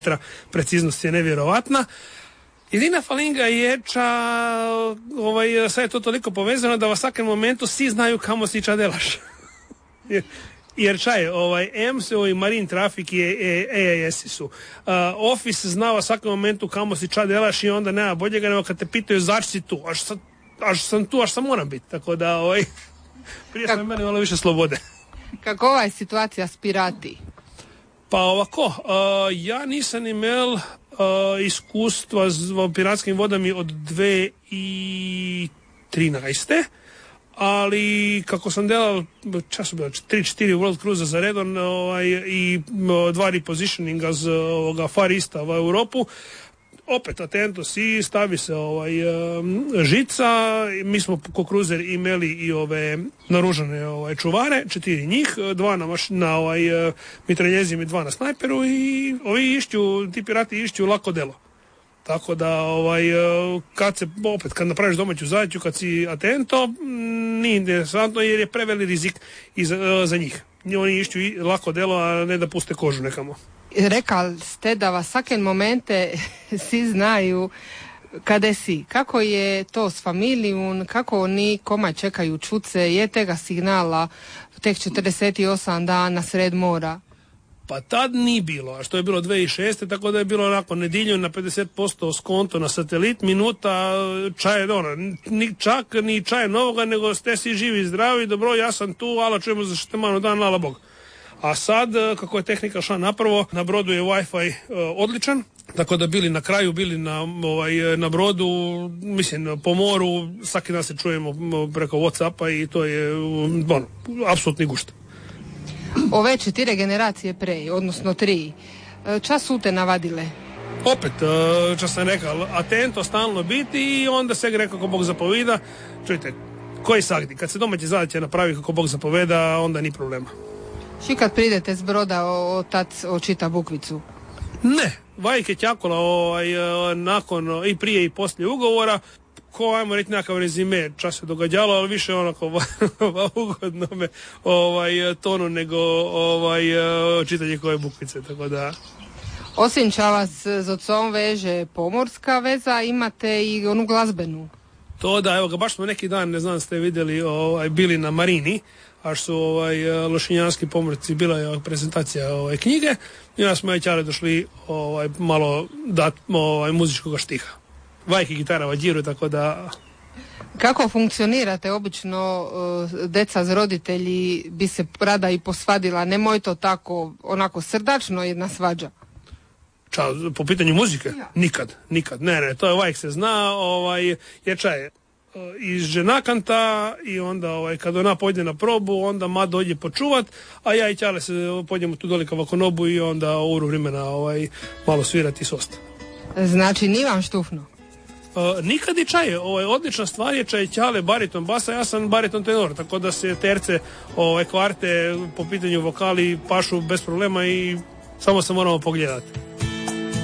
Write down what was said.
preciznost je nevjerovatna. Jedina falinga je sad je to toliko povezano da u svakom momentu svi znaju kamo si čadelaš. Jer EMSO i Marine Traffic i EAS su. Office zna u svakom momentu kamo si čadelaš i onda nema boljega nego kad te pitaju zašto si tu. Až sam tu, až sam moram biti. Tako da prije sam meni malo više slobode. Kakova je situacija s pirati? Pa ovako, ja nisam imel iskustva s piratskim vodami od 2013. Ali kako sam delal času bilo 3-4 World Cruise za redom i 2 repositioninga z Far Easta v Evropu, opet atento si, stavi se žica, mi smo ko kruzer imeli i ove naružane čuvare, 4 njih, 2 na mitraljezima i 2 na snajperu i ti pirati išću lako delo. Tako da kad napraviš domaću zadaću, kad si atento, nije interesantno jer je preveli rizik za njih. Oni išću lako delo, a ne da puste kožu nekamo. Rekali ste da vas svake momente svi znaju kada si. Kako je to s familijom, kako oni koma čekaju čuce, je tega signala tek 48 dana sred mora? Pa tad nije bilo, a što je bilo 2006. Tako da je bilo onako nedilju na 50% skonto na satelit, minuta, čak ni čaje novoga, nego ste si živi, zdravi, dobro, ja sam tu, ala čujemo za štemanu dan, ala Bog. A sad, kako je tehnika šla napravo, na brodu je Wi-Fi odličan, tako da bili na kraju, bili na brodu, mislim, po moru, svaki dan se čujemo preko Whatsappa i to je, apsolutni gušt. Ove 4 generacije prej, odnosno 3, čas su te navadile? Opet, čas sam rekao, atento stalno biti i onda se gre kako Bog zapovida. Čujte, koji sagdi, kad se domaći zadaća napravi kako Bog zapoveda, onda ni problema. I kad pridete s broda, otac očita bukvicu? Ne, vajk je tjakula nakon i prije i poslije ugovora, ko, ajmo reći, nekakav rezime, čas se događalo, ali više onako ugodnome tonu nego čitanje koje bukvice, tako da... Osim ča vas s ocom veže pomorska veza, imate i onu glazbenu? To da, evo ga, baš smo neki dan, ne znam ste vidjeli, bili na Marini, až su lošinjanski pomorci, bila je prezentacija knjige i onda smo ćale došli malo dat muzičkog štiha. Vajki gitara vađiru, tako da... Kako funkcionirate obično, deca z roditelji bi se rada i posvadila, nemoj to tako onako srdačno jedna svađa? Po pitanju muzike? Ja. Nikad. Ne, to je Vajk se zna, jer čaje iz žena kanta i onda kad ona pojde na probu, onda ma dođe počuvat, a ja i ćale se pođemo tu doli kao nobu i onda uru vremena malo svirati s osta. Znači, nije vam štufno? Nikad i čaje. Odlična stvar je čaje ćale bariton basa, ja sam bariton tenor, tako da se terce kvarte po pitanju vokali pašu bez problema i samo se moramo pogledati.